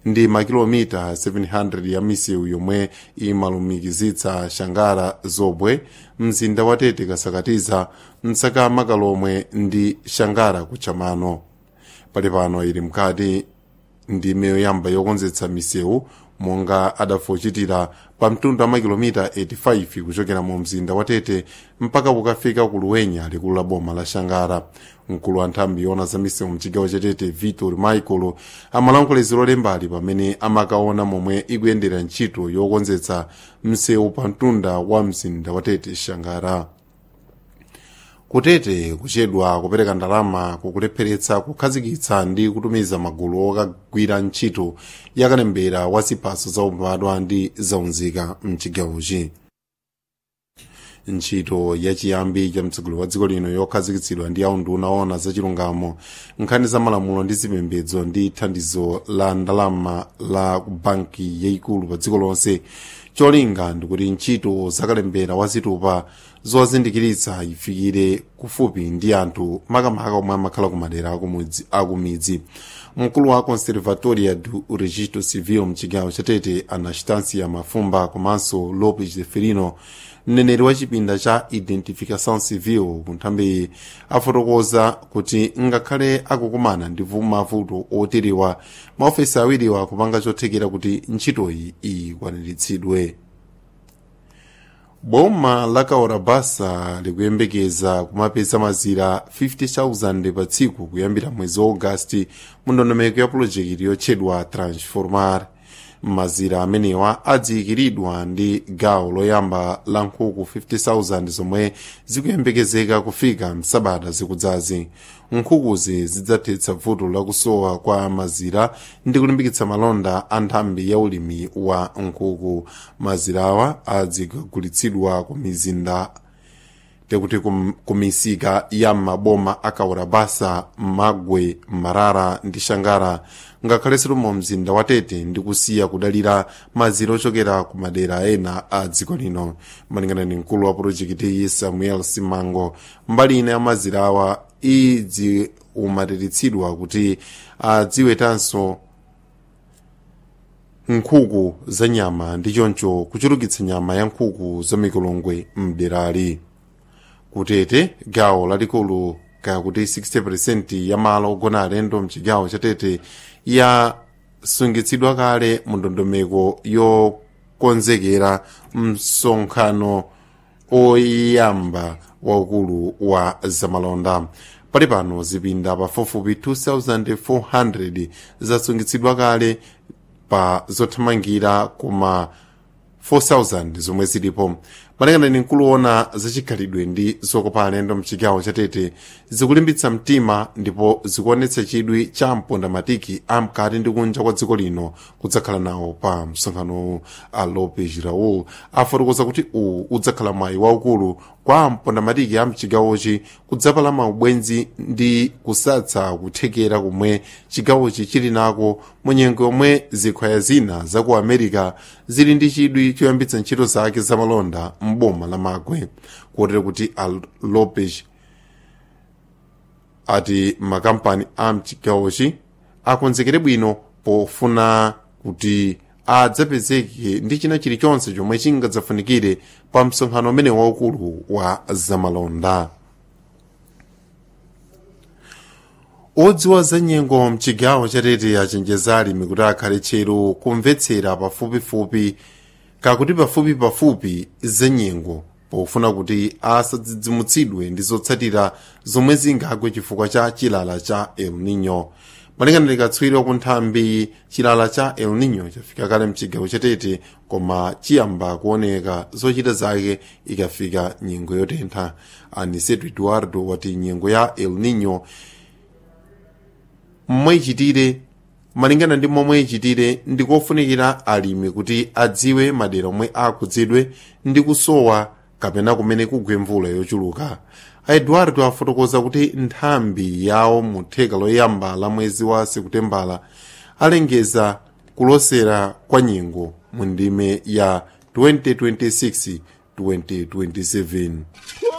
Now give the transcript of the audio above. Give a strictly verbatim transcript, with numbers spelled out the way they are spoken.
ndi makilomita seven hundred ya misewu yomwe imalumikizitsa Shangara Zobwe, mzinda wa Tete Kasakatiza, Msaka Makalomwe ndi Shangara Kuchamano. Pali pano ili mkati ndi meyoyamba yokonzetsa misewu monga adafochitira pa mtunda wa makilomita eighty-five kuchokera mu mzinda wa Tete mpaka kukafika ku Luwenya likulu la boma la Shangara. Mkulu wa nthambi yona za misewu mchigawo cha Tete Vitor Michael amalankhuliziro lembali pamene amakaona momwe ikuyendera ntchito yokonzetsa msewu pa mtunda wa mzinda wa Tete Shangara. Kutete kuchedwa kupereka ndalama kukulepheretsa kukhazikitsa ndi kutumiza magulu okagwira ntchito yakalembera wa ziphaso za umbadwa ndi zaunzika mchigawochi. Ntchito yachiyambi cha mtsogoleri wa dziko lino yokhazikitsidwa ndi aunduna ona zachilungamo, nkhani za malamulo ndi zipembedzo ndi thandizo la ndalama la banki yayikulu pa dziko lonse. Cholinga ndikuti ntchito zakalembera wazitupa zowazindikiritsa ifikire kufupi ndi anthu makamaka omwe amakhala ku madera akumidzi. Mkulu wa Conservatoria do Registro Civil mchigawo cha Tete Anastasia Mafumba komanso Lopes de Ferino, mneneri wa chipinda cha Identificação Civil ku nthambi, afotokoza kuti ngakhale akukumana ndi mavuto oterewa, maofesi awiriwa kupanga chothekera kuti ntchitoyi ikwaniritsidwe. Boma la Kaorabasa likuyembekeza kumapeza mazira fifty thousand pa tsiku kuyambira mwezi wa Agosti mu ndondomeko ya pulojekiti yotchedwa Transformar. Mazira amenewa adziyikiridwa ndi gawo loyamba la nkhuku fifty thousand zomwe zikuyembekezeka kufika msabata zikudzazi. Nkhukuzi zidzathetsa vuto lakusowa kwa mazira ndi kulimbikitsa malonda a nthambi ya ulimi wa nkhuku. Mazirawa adzikagulitsidwa ku mizinda tekuti kumisika ya maboma akaorabasa, Magwe, Marara ndi Shangara, ngakhalenso mu mzinda wa Tete ndi kusiya kudalira mazira ochokera ku madera ena a dziko lino. Malingana ndi mkulu wa projekiti Samuel Simango, mbali ina ya mazirawa idzi umatiritsidwa kuti adziwetanso nkhuku za nyama ndi choncho kuchulukitsa nyama ya nkhuku zamikolongwe mderali. Kutete gawo lalikulu kakuti sixty percent ya malo ogona alendo mchigawo cha Tete yasungitsidwa kale mu ndondomeko yokonzekera msonkhano oyamba waukulu wa zamalonda. Pali pano zipinda pafupifupi two thousand four hundred zasungitsidwa kale pa zothamangira kuma four thousand zomwe zilipo. Malingana ndi mkulu wona zachikhalidwe ndi zokopa alendo mchigawo cha Tete, zikulimbitsa mtima ndipo zikuonetsa chidwi cha mpondamatiki amkati ndi kunja kwa dziko lino kudzakhala nawo pa msonkhano. A Lopes Raul afotokoza kuti uwu udzakhala mwayi waukulu kwa mpondamatiki a mchigawochi kudzapala maubwenzi ndi kusatsa kuthekera kumwe chigawochi chili nako mu nyengo yomwe zikhwaya zina za ku America zili ndi chidwi choyambitsa ntchito zake zamalonda mboma la Magwe. Kotero kuti a Lopes ati makampani a mchigawochi akonzekere bwino pofuna kuti adzapezeke ndi china chilichonse chomwe chingadzafunikire pa msonkhano umene waukulu wa zamalonda. Odziwa za nyengo mchigawo cha Tete achenjeza alimi kuti akhale tcheru kumvetsera pafupifupi kakuti pafupi pafupi za nyengo pofuna kuti asadzidzimutsidwe ndi zotsatira zomwe zingagwe chifukwa cha chilala cha El Nino. Malingana ndi katswiri wa ku nthambi, chilala cha El Nino chafika kale mchigawo cha Tete koma chiyamba kuoneka zochita zake ikafika nyengo yotentha. Aniseto Eduardo wati nyengo ya El Nino momwe ichitire malingana ndi momwe ichitire ndikofunikira alimi kuti adziwe madera omwe akudzidwe ndi kusowa kapena kumene kugwe mvula yochuluka. Eduardo afotokoza kuti nthambi yawo mu theka loyamba la mwezi wa Sekutembala alengeza kulosera kwa nyengo mu ndime ya twenty twenty-six twenty twenty-seven.